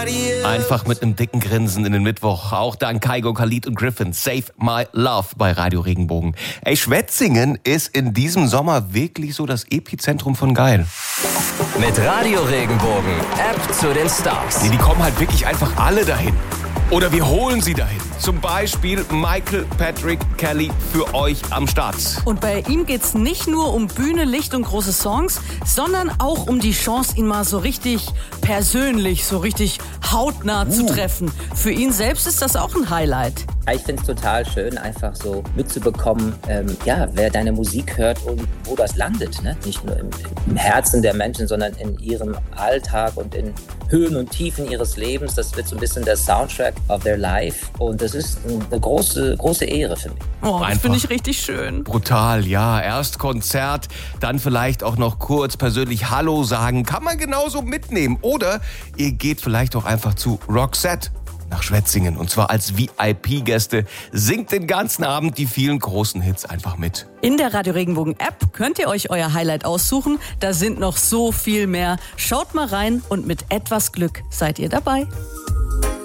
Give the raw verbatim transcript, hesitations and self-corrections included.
Einfach mit einem dicken Grinsen in den Mittwoch. Auch dank Kygo, Khalid und Griffin. Save My Love bei Radio Regenbogen. Ey, Schwetzingen ist in diesem Sommer wirklich so das Epizentrum von geil. Mit Radio Regenbogen, App zu den Stars. Nee, die kommen halt wirklich einfach alle dahin. Oder wir holen sie dahin. Zum Beispiel Michael Patrick Kelly für euch am Start. Und bei ihm geht's nicht nur um Bühne, Licht und große Songs, sondern auch um die Chance, ihn mal so richtig persönlich, so richtig hautnah uh. zu treffen. Für ihn selbst ist das auch ein Highlight. Ich finde es total schön, einfach so mitzubekommen, ähm, ja, wer deine Musik hört und wo das landet. Ne? Nicht nur im, im Herzen der Menschen, sondern in ihrem Alltag und in Höhen und Tiefen ihres Lebens. Das wird so ein bisschen der Soundtrack of their life. Und das ist eine große, große Ehre für mich. Oh, das finde ich richtig schön. Brutal, ja. Erst Konzert, dann vielleicht auch noch kurz persönlich Hallo sagen. Kann man genauso mitnehmen. Oder ihr geht vielleicht auch einfach zu Roxette nach Schwetzingen. Und zwar als V I P-Gäste. Singt den ganzen Abend die vielen großen Hits einfach mit. In der Radio Regenbogen App könnt ihr euch euer Highlight aussuchen. Da sind noch so viel mehr. Schaut mal rein und mit etwas Glück seid ihr dabei.